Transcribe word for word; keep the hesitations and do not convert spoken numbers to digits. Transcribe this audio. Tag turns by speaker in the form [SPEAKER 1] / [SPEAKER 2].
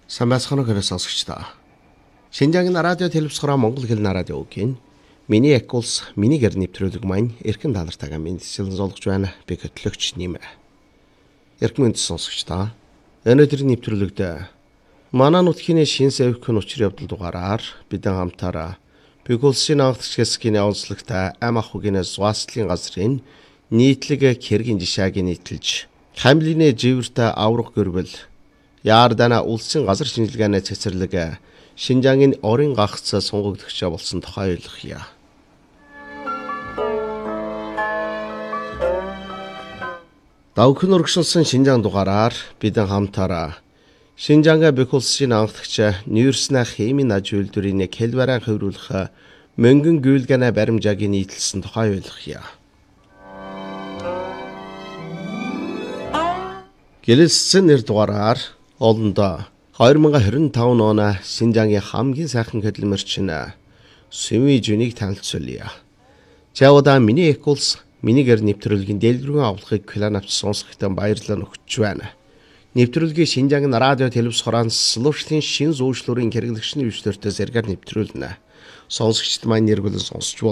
[SPEAKER 1] Самбайцхан хэрэг сонсогчдоо. Шинжаагийн радио телевизээр Монгол хэлний радиогийн миний ек улс миний гэр нэвтрүүлэг маань эрхэм талартайгаа мэдчилэн золгож байна. Би хөтлөгч нэмэ. Эрхэм мэнд сонсогчдоо. Өнөөдрийн нэвтрүүлэгт манай нутгийн шин сэвхэн учир явдал дугаараар бидэн хамтаараа Бэг улсын анхдагч хэсгийн онцлогтой ам ахуйн зуаслын газрын нийтлэг хэргийн жишааг нийтэлж хамлины живэртэй аврах гөрвөл Яардана улсын газар шинжилгээний цэцэрлэг Шинжаагийн орон гагц сонгогдогч болсон тухай ойлгохъя. Давхин урагшилсан Шинжаан дугаараар бидэн хамтаараа Шинжаангийн Бэг улсын анхдагч Нүүрснэ хэмийн аж үйлдвэрийн хэлбэрэн хөврүүлэх мөнгөн гүйлгэнэ баримжааг нийтэлсэн тухай ойлгохъя. Гэлэлцсэн нэр дугаараар олондоо хоёр мың хорин таван оны Шинжаагийн хамгийн сайхан хөдөлмөрчин Сүми Жүнийг танилцуулъя. Чауда миний ек улс миний гэр нэвтрүүлгийн дэлгэрэнгүй авлагыг план авч сонсохтой баярлалаа өгч байна. Нэвтрүүлгийн Шинжаагийн радио телевиз хорон слушлийн шин зөөчлөрийн хэрэглэгчний өвчтөртэй зэрэгээр нэвтрүүлнэ. Сонсогчд маань нэргүүлэн сонсч